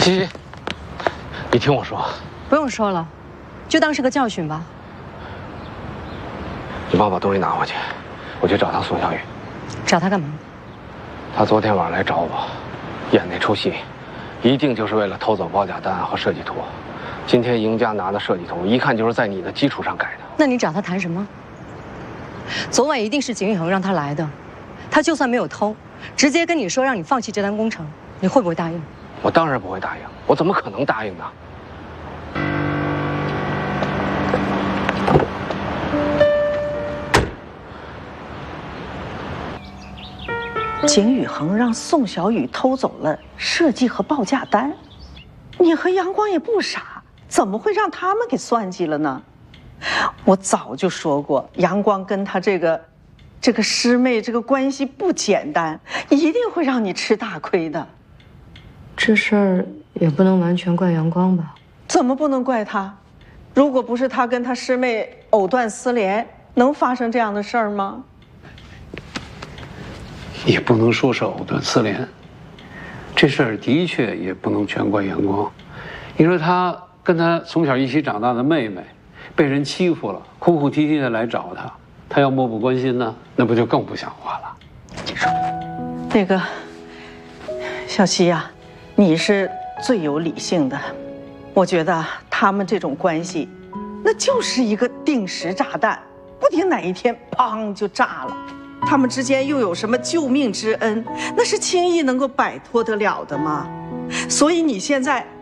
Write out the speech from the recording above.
琪琪，你听我说。 不用说了，就当是个教训吧。 你帮我把东西拿回去，我去找他宋小雨。 找他干嘛？ 他昨天晚上来找我，演那出戏，一定就是为了偷走报价单和设计图。今天赢家拿的设计图，一看就是在你的基础上改的。 那你找他谈什么？昨晚一定是景宇恒让他来的，他就算没有偷，直接跟你说让你放弃这单工程，你会不会答应？ 我当然不会答应，我怎么可能答应呢？ 景宇恒让宋小雨偷走了设计和报价单，你和阳光也不傻，怎么会让他们给算计了呢？我早就说过，阳光跟他这个师妹这个关系不简单，一定会让你吃大亏的。 这事儿也不能完全怪阳光吧？ 怎么不能怪他？如果不是他跟他师妹藕断丝连，能发生这样的事儿吗？ 也不能说是藕断丝连，这事儿的确也不能全怪阳光。你说他跟他从小一起长大的妹妹被人欺负了，哭哭啼啼的来找他，他要漠不关心呢，那不就更不像话了？ 那个小西呀，你是最有理性的，我觉得他们这种关系，那就是一个定时炸弹，不定哪一天砰就炸了。他们之间又有什么救命之恩，那是轻易能够摆脱得了的吗？所以你现在